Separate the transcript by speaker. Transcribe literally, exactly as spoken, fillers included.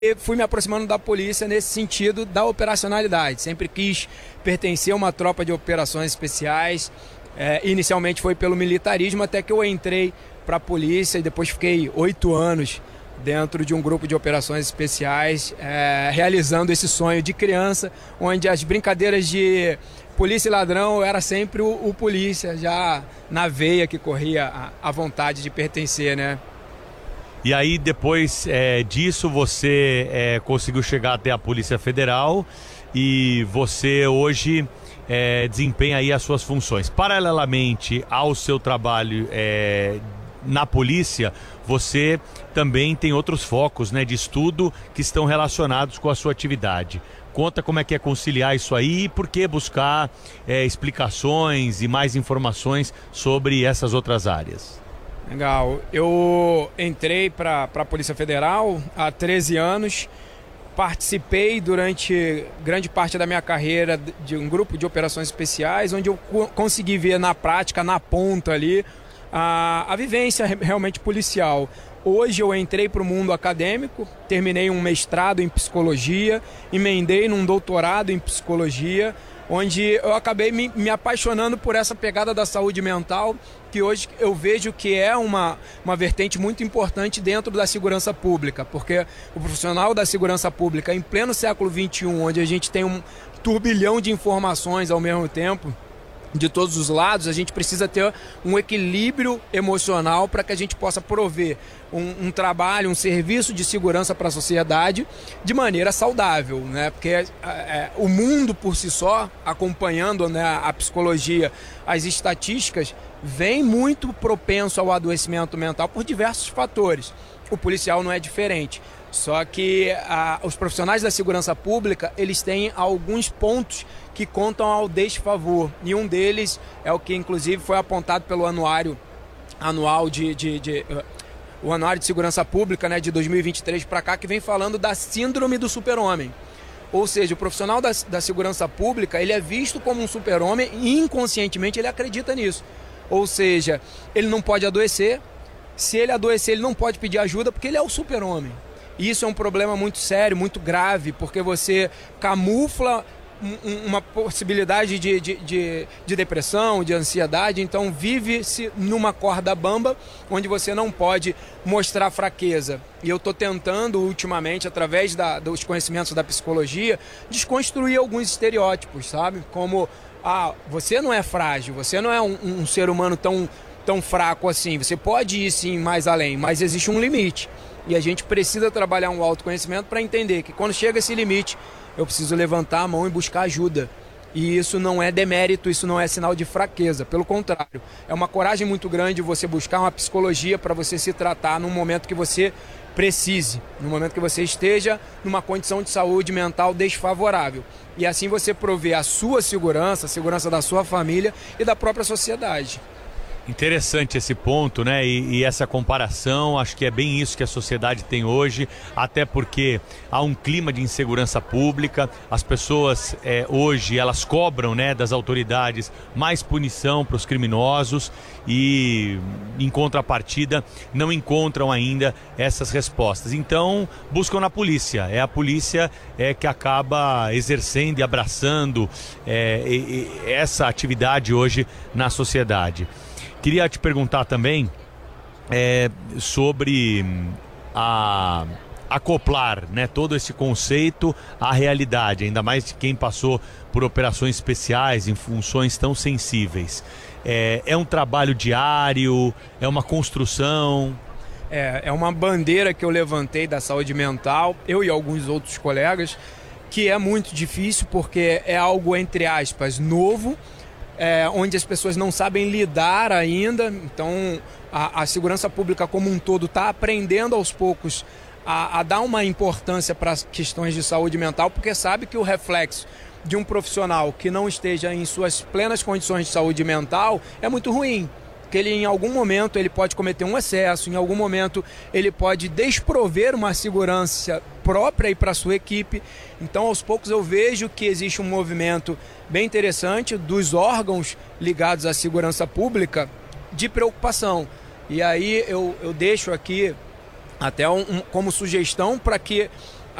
Speaker 1: E fui me aproximando da polícia nesse sentido da operacionalidade. Sempre quis pertencer a uma tropa de operações especiais. É, inicialmente foi pelo militarismo, até que eu entrei para a polícia e depois fiquei oito anos dentro de um grupo de operações especiais, é, realizando esse sonho de criança, onde as brincadeiras de polícia e ladrão eu era sempre o, o polícia, já na veia que corria a, a vontade de pertencer, né?
Speaker 2: E aí, depois é, disso, você é, conseguiu chegar até a Polícia Federal e você hoje é, desempenha aí as suas funções. Paralelamente ao seu trabalho é, na polícia, você também tem outros focos, né, de estudo que estão relacionados com a sua atividade. Conta como é que é conciliar isso aí e por que buscar é, explicações e mais informações sobre essas outras áreas.
Speaker 1: Legal. Eu entrei para a Polícia Federal há treze anos, participei durante grande parte da minha carreira de um grupo de operações especiais, onde eu consegui ver na prática, na ponta ali, a, a vivência realmente policial. Hoje eu entrei para o mundo acadêmico, terminei um mestrado em psicologia, emendei num doutorado em psicologia, onde eu acabei me, me apaixonando por essa pegada da saúde mental, que hoje eu vejo que é uma, uma vertente muito importante dentro da segurança pública, porque o profissional da segurança pública, em pleno século vinte e um, onde a gente tem um turbilhão de informações ao mesmo tempo, de todos os lados, a gente precisa ter um equilíbrio emocional para que a gente possa prover um, um trabalho, um serviço de segurança para a sociedade de maneira saudável, né? Porque é, é, o mundo por si só, acompanhando, né, a psicologia, as estatísticas, vem muito propenso ao adoecimento mental por diversos fatores. O policial não é diferente. Só que a, os profissionais da segurança pública, eles têm alguns pontos que contam ao desfavor. E um deles é o que, inclusive, foi apontado pelo anuário anual de, de, de uh, o anuário de segurança pública, né, de dois mil e vinte e três para cá, que vem falando da síndrome do super-homem. Ou seja, o profissional da, da segurança pública, ele é visto como um super-homem e inconscientemente ele acredita nisso. Ou seja, ele não pode adoecer. Se ele adoecer, ele não pode pedir ajuda porque ele é o super-homem. Isso é um problema muito sério, muito grave, porque você camufla uma possibilidade de, de, de, de depressão, de ansiedade, então vive-se numa corda bamba onde você não pode mostrar fraqueza. E eu estou tentando, ultimamente, através da, dos conhecimentos da psicologia, desconstruir alguns estereótipos, sabe? Como, ah, você não é frágil, você não é um, um ser humano tão, tão fraco assim, você pode ir sim mais além, mas existe um limite. E a gente precisa trabalhar um autoconhecimento para entender que quando chega esse limite, eu preciso levantar a mão e buscar ajuda. E isso não é demérito, isso não é sinal de fraqueza. Pelo contrário, é uma coragem muito grande você buscar uma psicologia para você se tratar num momento que você precise, no momento que você esteja numa condição de saúde mental desfavorável. E assim você prover a sua segurança, a segurança da sua família e da própria sociedade.
Speaker 2: Interessante esse ponto, né? E, e essa comparação, acho que é bem isso que a sociedade tem hoje, até porque há um clima de insegurança pública, as pessoas é, hoje, elas cobram, né, das autoridades mais punição para os criminosos e, em contrapartida, não encontram ainda essas respostas. Então, buscam na polícia. É a polícia é, que acaba exercendo e abraçando é, e, e essa atividade hoje na sociedade. Queria te perguntar também é, sobre a, acoplar, né, todo esse conceito à realidade, ainda mais de quem passou por operações especiais em funções tão sensíveis. É, é um trabalho diário? É uma construção?
Speaker 1: É, é uma bandeira que eu levantei da saúde mental, eu e alguns outros colegas, que é muito difícil porque é algo, entre aspas, novo, É, onde as pessoas não sabem lidar ainda. Então a, a segurança pública como um todo está aprendendo aos poucos a, a dar uma importância para as questões de saúde mental, porque sabe que o reflexo de um profissional que não esteja em suas plenas condições de saúde mental é muito ruim. Que ele em algum momento ele pode cometer um excesso, em algum momento ele pode desprover uma segurança própria e para a sua equipe. Então aos poucos eu vejo que existe um movimento bem interessante dos órgãos ligados à segurança pública de preocupação. E aí eu, eu deixo aqui até um, um, como sugestão para que